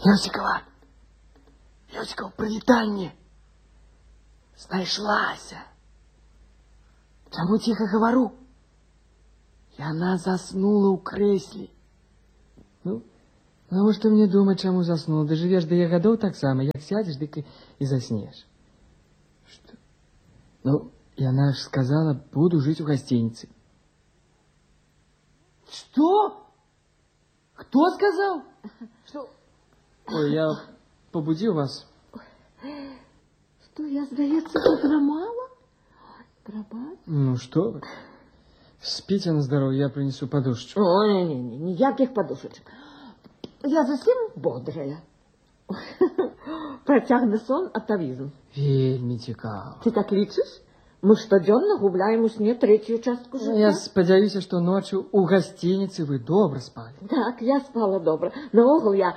Ёсікаў, прывітанне. Знайшлася. Чаму ціха гавару? Яна заснула ў крэсле. Ну, навошта мне думаць, чаму заснула? Дажывеш да яе гадоў таксама, як сядзеш, дык і заснеш. Што? Ну, яна ж сказала, буду жыць у гасцініцы. Что? Кто сказал? Что? Ой, я побудил вас. Что, я, здаецца, задрамала? Прабач. Ну, что вы? Спите на здоровье, я принесу подушечку. Ой, не, ніяких подушечек. Я зовсім бодрая. Протягне сон атавізм. Вельмі цікаво. Ты так лічиш? Мы штодзённа губляем у сне третью частку жыцця. Я спадзяюся, што ночью у гостинице вы добра спали. Так, я спала добра. Наогул я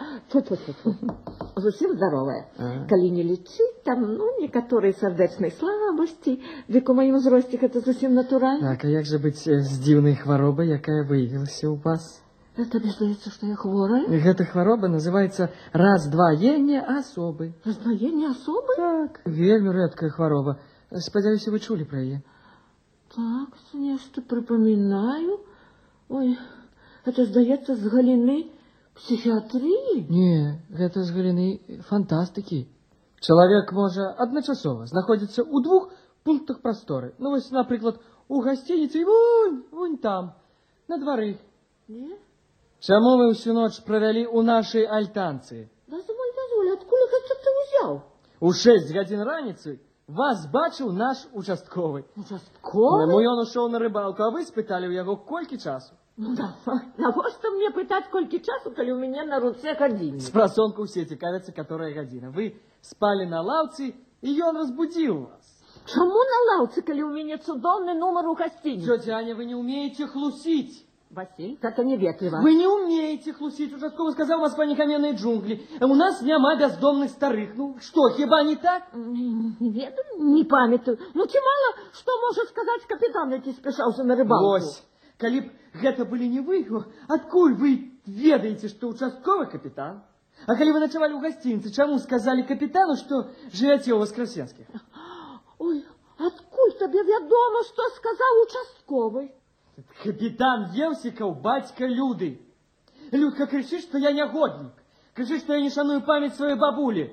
зусім здаровая. Калі не лічыць там, ну, некаторыя сардэчнай слабасці, дык у маім узросце гэта зусім натуральна. Так, а як же быць з дзіўнай хваробай, якая выявілася ў вас? Табе здаецца, што я хворая? Гэта хвароба называецца раздваенне асобы. Раздваенне асобы? Так, вельмі рэдкая хвароба. Спадзяюся, вы чулі пра яе. Так, нешта прыпамінаю. Ой, гэта, здаецца, з галіны псіхіатрыі? Не, гэта з галіны фантастыкі. Чалавек можа адначасова знаходзіцца ў двух пунктах прасторы. Ну, вось, напрыклад, у гасцініцы і вунь там, на двары. Не? Чаму вы ўсю ноч правялі ў нашай альтанцы? Дазволь, адкуль гэта ты ўзяў? У 6 гадзін раніцы вас бачыў наш участковы. Участковы? Ну, ён ушоў на рыбалку, а вы спыталі ў яго, колькі часу? Ну, навошта мне пытаць, колькі часу, калі ў мяне на руцэ гадзіннік? С прасонку ўсе цікавяцца, которая гадзіна. Вы спалі на лаўцы, і ён разбудзіў вас. Чаму на лаўцы, калі ў мяне цудоўны нумар у гасцініцы? Тётя Аня, вы не умеете хлусить. Василь, гэта неветліва. Вы не умеете хлусить. Участковый сказал, у вас пани каменные джунгли. У нас няма бездомных старых. Ну, что, хіба не так? Не ведаю, не памятаю. Ну, ці мала, што можа сказаць капітан, які спяшаўся на рыбалку? Вось, калі б гэта былі не вы, адкуль вы ведаеце, што участковы капітан? А калі вы начавалі ў гасцініцы, чаму сказалі капітану, што жывяце ў Воскресенскіх? Ой, адкуль табе вядома, што сказаў участковы? Капитан Евсиков, батька Люды. Людка кричит, что я негодник. Кричит, что я не шаную память своей бабули.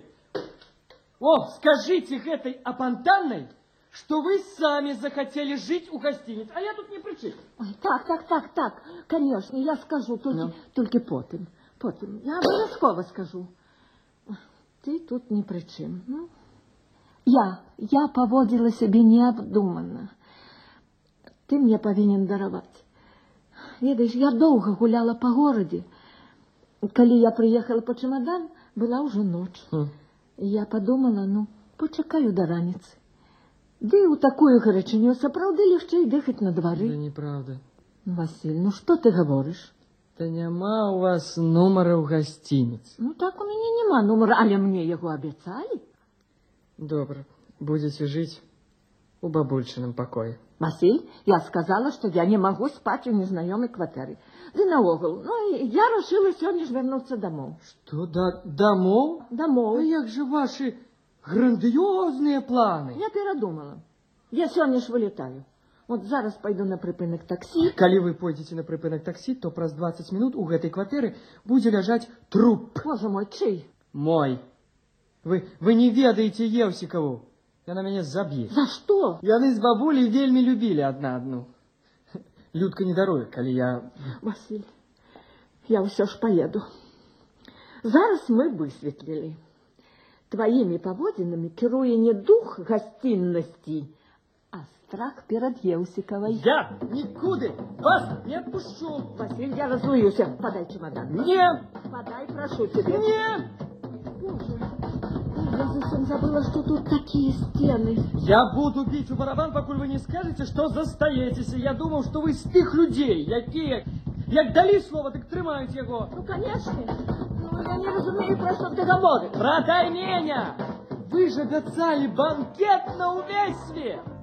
О, скажите этой опонтанной, что вы сами захотели жить у гостиниц, а я тут не при чем. Так. Конечно, я скажу, только потом. Я обовязково скажу. Ты тут ни при чем. Ну, я поводила себе необдуманно. Ты мне повинен даровать. Ведаешь, я долго гуляла по городе. Калі я приехала по чемодан, была уже ночь. Я подумала, ну, почекаю до раніцы. Да и у такую гарачыню сапраўды легчэй дыхаць на двары. Да неправда. Василь, ну что ты говоришь? Да няма у вас нумара ў гостиниц. Ну так у меня нема нумара, але мне его обещали. Добро, будете жить у бабульчином покое. Василь, я сказала, что я не могу спать в незнакомой квартире. Да наогул, ну, я решила сегодня же вернуться домой. Что, домой? Домой. А як же ваши грандиозные планы? Я передумала. Я сегодня же вылетаю. Вот зараз пойду на припынок такси. Калі вы пойдете на припынок такси, то праз 20 минут у гэтай кватэры будзе ляжаць труп. Боже мой, чый? Мой. Вы не ведаеце Евсикову. Яна мяне заб'е. За что? Яны з бабулей вельмі любілі адна адну. Людка не даруе, калі я... Василь, я ўсё ж поеду. Зараз мы высветлілі. Твоими поводинами кіруе не дух гостинности, а страх перед Евсиковой. Я никуда вас не отпущу. Василь, я разуюся. Подай чемодан. Нет. Подай, прошу тебя. Нет. Боже, я совсем забыла, что тут такие стены. Я буду бить в барабан, покуль вы не скажете, что застаетесь. Я думал, что вы з тих людей, якія, як дали слово, так тримають його. Ну, конечно. Ну, я не разумею, про что ты говоришь. Братай меня! Вы же обещали банкет на увесь свет.